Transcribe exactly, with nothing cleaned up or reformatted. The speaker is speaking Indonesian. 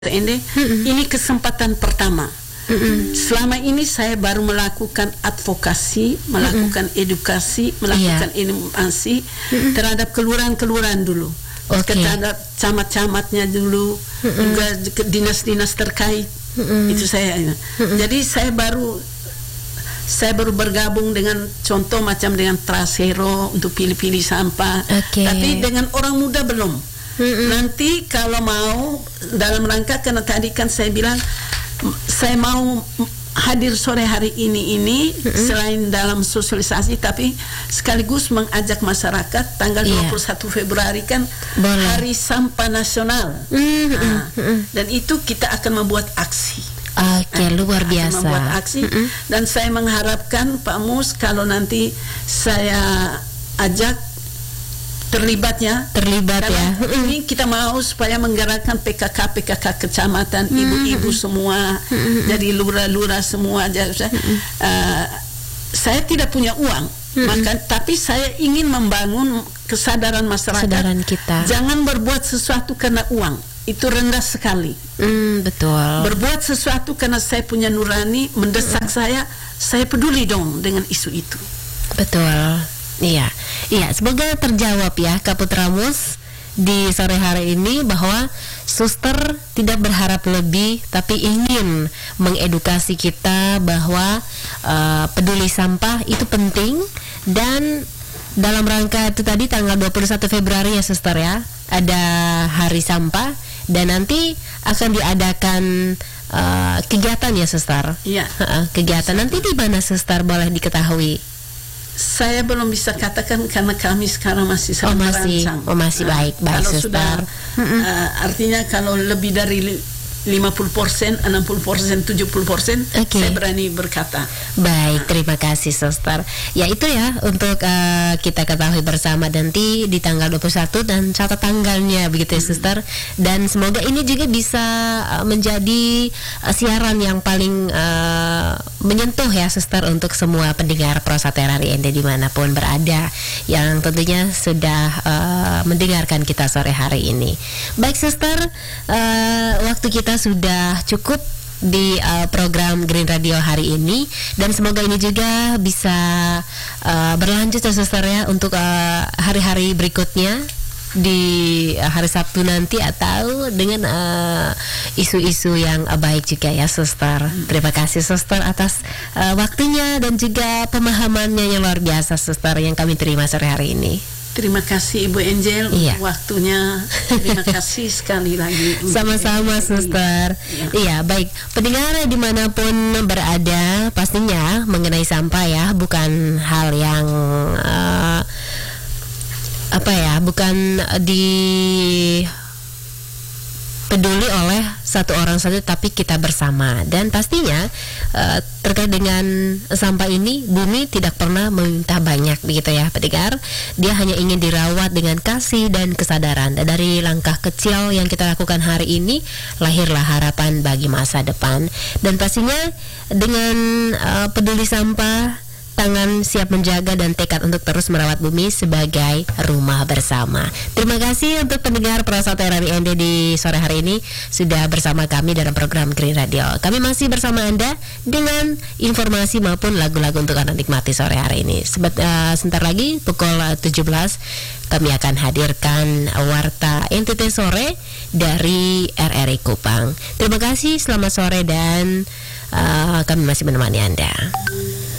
Ende, mm-hmm. ini kesempatan pertama. Mm-hmm. Selama ini saya baru melakukan advokasi, melakukan mm-hmm. edukasi, melakukan yeah. inovasi mm-hmm. terhadap kelurahan-kelurahan dulu, okay. terhadap camat-camatnya dulu, mm-hmm. juga dinas-dinas terkait. Mm-hmm. Itu saya. Mm-hmm. Jadi saya baru saya baru bergabung dengan contoh macam dengan Trasero untuk pilih-pilih sampah, okay. tapi dengan orang muda belum. Mm-mm. Nanti kalau mau dalam rangka, karena tadi kan saya bilang saya mau hadir sore hari ini ini mm-mm. selain dalam sosialisasi tapi sekaligus mengajak masyarakat tanggal yeah. dua puluh satu Februari kan Boleh. Hari Sampah Nasional. Mm-hmm. Nah, mm-hmm. dan itu kita akan membuat aksi. Oke, okay, luar biasa. Membuat aksi mm-hmm. dan saya mengharapkan Pak Mus kalau nanti saya ajak terlibatnya terlibat ya. Ini kita mau supaya menggerakkan P K K P K K kecamatan, mm-hmm. ibu-ibu semua, mm-hmm. jadi lurah-lurah semua. Jadi, mm-hmm. uh, saya tidak punya uang, mm-hmm. maka tapi saya ingin membangun kesadaran masyarakat. Kesadaran kita. Jangan berbuat sesuatu karena uang, itu rendah sekali. Mm, betul. Berbuat sesuatu karena saya punya nurani mendesak mm-hmm. saya, saya peduli dong dengan isu itu. Betul. Iya, iya. Semoga terjawab ya Kak Putramus di sore hari ini bahwa suster tidak berharap lebih, tapi ingin mengedukasi kita bahwa uh, peduli sampah itu penting. Dan dalam rangka itu tadi tanggal dua puluh satu Februari ya suster ya, ada Hari Sampah dan nanti akan diadakan uh, kegiatan ya suster. Iya. Uh, kegiatan nanti di mana suster boleh diketahui? Saya belum bisa katakan karena kami sekarang masih sedang oh, masih, merancang. Oh masih nah, baik, baik kalau suster. Sudah, uh, artinya kalau lebih dari lima puluh persen, enam puluh persen, tujuh puluh persen okay. saya berani berkata. Baik, terima kasih suster. Ya itu ya untuk uh, kita ketahui bersama nanti di tanggal dua puluh satu dan catat tanggalnya begitu ya suster. Dan semoga ini juga bisa uh, menjadi uh, siaran yang paling uh, menyentuh ya suster untuk semua pendengar Prosater Hari Ende dimanapun berada yang tentunya sudah uh, mendengarkan kita sore hari ini. Baik suster, uh, waktu kita sudah cukup di uh, program Green Radio hari ini dan semoga ini juga bisa uh, berlanjut ya suster ya untuk uh, hari-hari berikutnya di uh, hari Sabtu nanti atau dengan uh, isu-isu yang uh, baik juga ya suster. Terima kasih suster atas uh, waktunya dan juga pemahamannya yang luar biasa suster yang kami terima sore hari ini. Terima kasih Ibu Angel iya. untuk waktunya. Terima kasih sekali lagi. Sama-sama suster. Iya. iya baik. Pendengar dimanapun berada, pastinya mengenai sampah ya bukan hal yang uh, apa ya, bukan di peduli oleh satu orang saja, tapi kita bersama. Dan pastinya uh, terkait dengan sampah ini, bumi tidak pernah meminta banyak begitu ya pendengar. Dia hanya ingin dirawat dengan kasih dan kesadaran. Dan dari langkah kecil yang kita lakukan hari ini, lahirlah harapan bagi masa depan. Dan pastinya dengan uh, peduli sampah, tangan siap menjaga dan tekad untuk terus merawat bumi sebagai rumah bersama. Terima kasih untuk pendengar Prosater Hari Ende di sore hari ini sudah bersama kami dalam program Green Radio. Kami masih bersama Anda dengan informasi maupun lagu-lagu untuk Anda nikmati sore hari ini. Sebat, uh, sebentar lagi pukul tujuh belas kami akan hadirkan Warta N T T Sore dari R R I Kupang. Terima kasih, selamat sore dan uh, kami masih menemani Anda.